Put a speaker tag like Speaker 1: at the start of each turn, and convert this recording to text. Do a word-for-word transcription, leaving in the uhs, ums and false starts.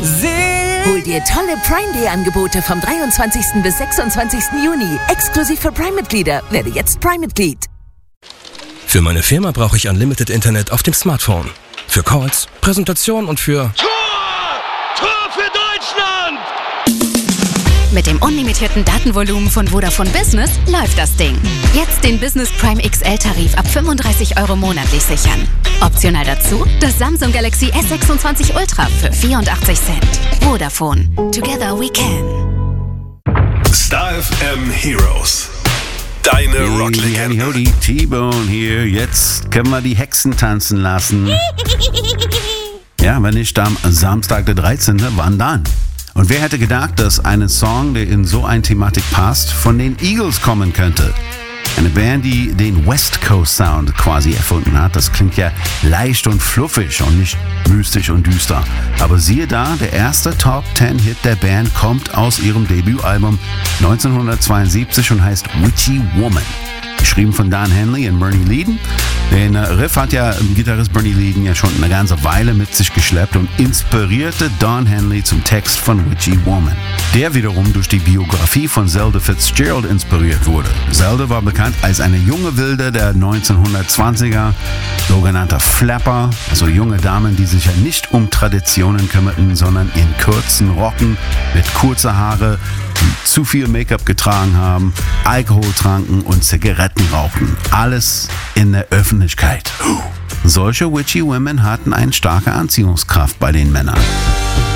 Speaker 1: Hol dir tolle Prime Day Angebote vom dreiundzwanzigsten bis sechsundzwanzigsten Juni. Exklusiv für Prime-Mitglieder. Werde jetzt Prime-Mitglied.
Speaker 2: Für meine Firma brauche ich Unlimited Internet auf dem Smartphone. Für Calls, Präsentationen und für...
Speaker 3: Tor! Tor für Deutschland!
Speaker 4: Mit dem unlimitierten Datenvolumen von Vodafone Business läuft das Ding. Jetzt den Business Prime X L-Tarif ab fünfunddreißig Euro monatlich sichern. Optional dazu das Samsung Galaxy S sechsundzwanzig Ultra für vierundachtzig Cent. Vodafone. Together we can.
Speaker 5: Star F M Heroes. Deine
Speaker 6: Hey,
Speaker 5: Rocklegende.
Speaker 6: howdy, T-Bone hier. Jetzt können wir die Hexen tanzen lassen. Ja, wenn nicht am Samstag der dreizehnte Wann dann? Und wer hätte gedacht, dass ein Song, der in so eine Thematik passt, von den Eagles kommen könnte? Eine Band, die den West Coast Sound quasi erfunden hat. Das klingt ja leicht und fluffig und nicht mystisch und düster. Aber siehe da, der erste Top Ten Hit der Band kommt aus ihrem Debütalbum neunzehnhundertzweiundsiebzig und heißt Witchy Woman. Geschrieben von Don Henley und Bernie Leadon. Den Riff hat ja Gitarrist Bernie Leadon ja schon eine ganze Weile mit sich geschleppt und inspirierte Don Henley zum Text von Witchy Woman, der wiederum durch die Biografie von Zelda Fitzgerald inspiriert wurde. Zelda war bekannt als eine junge Wilde der neunzehnhundertzwanziger, sogenannter Flapper, also junge Damen, die sich ja nicht um Traditionen kümmerten, sondern in kurzen Rocken mit kurzer Haare, die zu viel Make-up getragen haben, Alkohol tranken und Zigaretten rauchten. Alles in der Öffentlichkeit. Solche Witchy Women hatten eine starke Anziehungskraft bei den Männern.